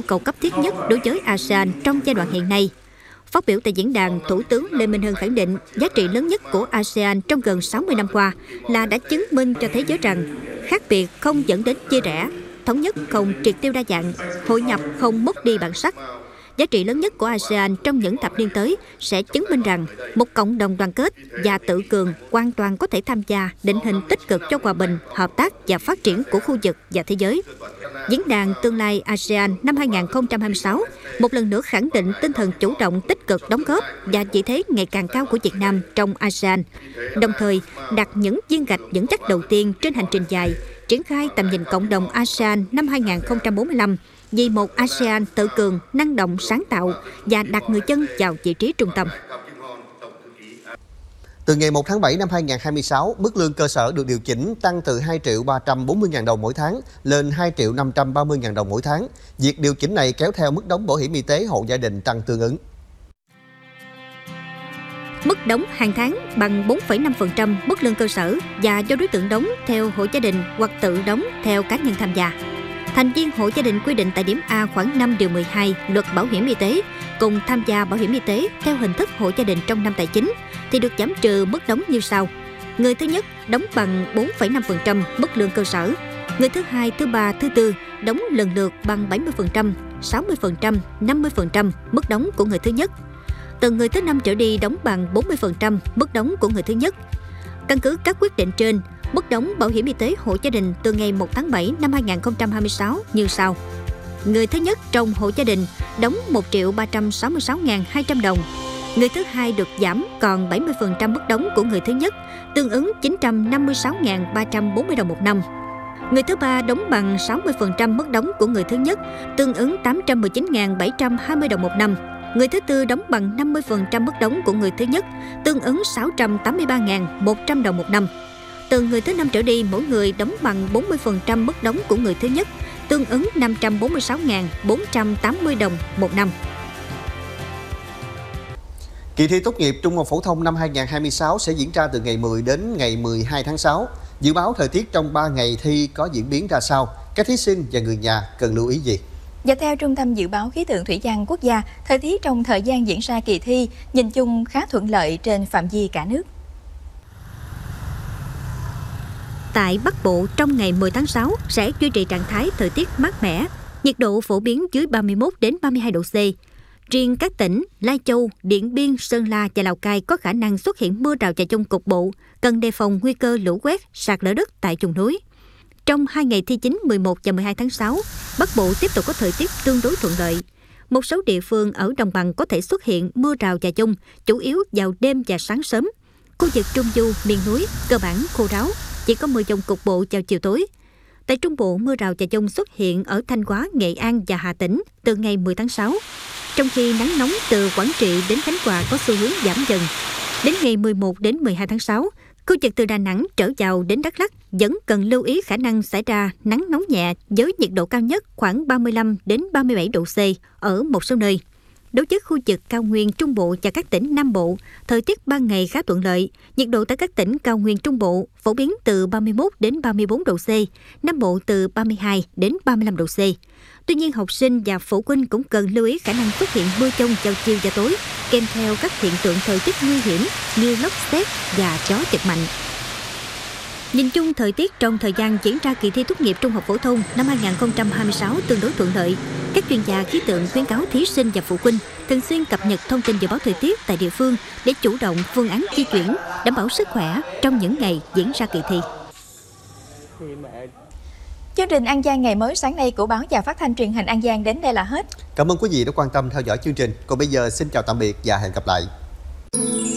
cầu cấp thiết nhất đối với ASEAN trong giai đoạn hiện nay. Phát biểu tại diễn đàn, Thủ tướng Lê Minh Hân khẳng định giá trị lớn nhất của ASEAN trong gần 60 năm qua là đã chứng minh cho thế giới rằng khác biệt không dẫn đến chia rẽ, thống nhất không triệt tiêu đa dạng, hội nhập không mất đi bản sắc. Giá trị lớn nhất của ASEAN trong những thập niên tới sẽ chứng minh rằng một cộng đồng đoàn kết và tự cường hoàn toàn có thể tham gia định hình tích cực cho hòa bình, hợp tác và phát triển của khu vực và thế giới. Diễn đàn Tương lai ASEAN năm 2026 một lần nữa khẳng định tinh thần chủ động tích cực đóng góp và vị thế ngày càng cao của Việt Nam trong ASEAN, đồng thời đặt những viên gạch vững chắc đầu tiên trên hành trình dài, triển khai tầm nhìn cộng đồng ASEAN năm 2045 vì một ASEAN tự cường, năng động, sáng tạo và đặt người dân vào vị trí trung tâm. Từ ngày 1 tháng 7 năm 2026, mức lương cơ sở được điều chỉnh tăng từ 2.340.000 đồng mỗi tháng lên 2.530.000 đồng mỗi tháng. Việc điều chỉnh này kéo theo mức đóng bảo hiểm y tế hộ gia đình tăng tương ứng. Mức đóng hàng tháng bằng 4,5% mức lương cơ sở và do đối tượng đóng theo hộ gia đình hoặc tự đóng theo cá nhân tham gia. Thành viên hộ gia đình quy định tại điểm A khoản 5 điều 12 Luật Bảo hiểm y tế cùng tham gia bảo hiểm y tế theo hình thức hộ gia đình trong năm tài chính thì được giảm trừ mức đóng như sau. Người thứ nhất đóng bằng 4,5% mức lương cơ sở. Người thứ hai, thứ ba, thứ tư đóng lần lượt bằng 70%, 60%, 50% mức đóng của người thứ nhất. Từ người thứ năm trở đi đóng bằng 40% mức đóng của người thứ nhất. Căn cứ các quyết định trên, mức đóng bảo hiểm y tế hộ gia đình từ ngày 1 tháng 7 năm 2026 như sau. Người thứ nhất trong hộ gia đình đóng 1.366.200 đồng. Người thứ hai được giảm còn 70% mức đóng của người thứ nhất, tương ứng 956.340 đồng một năm. Người thứ ba đóng bằng 60% mức đóng của người thứ nhất, tương ứng 819.720 đồng một năm. Người thứ tư đóng bằng 50% mức đóng của người thứ nhất, tương ứng 683.100 đồng một năm. Từ người thứ năm trở đi, mỗi người đóng bằng 40% mức đóng của người thứ nhất, tương ứng 546.480 đồng một năm. Kỳ thi tốt nghiệp trung học phổ thông năm 2026 sẽ diễn ra từ ngày 10 đến ngày 12 tháng 6. Dự báo thời tiết trong 3 ngày thi có diễn biến ra sao? Các thí sinh và người nhà cần lưu ý gì? Và theo Trung tâm Dự báo Khí tượng Thủy văn Quốc gia, thời tiết trong thời gian diễn ra kỳ thi nhìn chung khá thuận lợi trên phạm vi cả nước. Tại Bắc Bộ, trong ngày 10 tháng 6 sẽ duy trì trạng thái thời tiết mát mẻ, nhiệt độ phổ biến dưới 31 đến 32 độ C. Riêng các tỉnh Lai Châu, Điện Biên, Sơn La và Lào Cai có khả năng xuất hiện mưa rào và dông cục bộ, cần đề phòng nguy cơ lũ quét, sạt lở đất tại vùng núi. Trong 2 ngày thi chính 11 và 12 tháng 6, Bắc Bộ tiếp tục có thời tiết tương đối thuận lợi. Một số địa phương ở đồng bằng có thể xuất hiện mưa rào và dông, chủ yếu vào đêm và sáng sớm. Khu vực Trung Du, miền núi, cơ bản khô ráo, chỉ có mưa dông cục bộ vào chiều tối. Tại Trung Bộ, mưa rào và dông xuất hiện ở Thanh Hóa, Nghệ An và Hà Tĩnh từ ngày 10 tháng 6. Trong khi nắng nóng từ Quảng Trị đến Khánh Hòa có xu hướng giảm dần. Đến ngày 11 đến 12 tháng 6, khu vực từ Đà Nẵng trở vào đến Đắk Lắk vẫn cần lưu ý khả năng xảy ra nắng nóng nhẹ với nhiệt độ cao nhất khoảng 35 đến 37 độ C ở một số nơi. Đối với khu vực cao nguyên Trung Bộ và các tỉnh Nam Bộ, thời tiết ban ngày khá thuận lợi. Nhiệt độ tại các tỉnh cao nguyên Trung Bộ phổ biến từ 31 đến 34 độ C, Nam Bộ từ 32 đến 35 độ C. Tuy nhiên, học sinh và phụ huynh cũng cần lưu ý khả năng xuất hiện mưa dông vào chiều và tối, kèm theo các hiện tượng thời tiết nguy hiểm như lốc sét và gió giật mạnh. Nhìn chung, thời tiết trong thời gian diễn ra kỳ thi tốt nghiệp trung học phổ thông năm 2026 tương đối thuận lợi. Các chuyên gia khí tượng khuyến cáo thí sinh và phụ huynh thường xuyên cập nhật thông tin dự báo thời tiết tại địa phương để chủ động phương án di chuyển, đảm bảo sức khỏe trong những ngày diễn ra kỳ thi. Chương trình An Giang ngày mới sáng nay của báo và phát thanh truyền hình An Giang đến đây là hết. Cảm ơn quý vị đã quan tâm theo dõi chương trình. Còn bây giờ xin chào tạm biệt và hẹn gặp lại.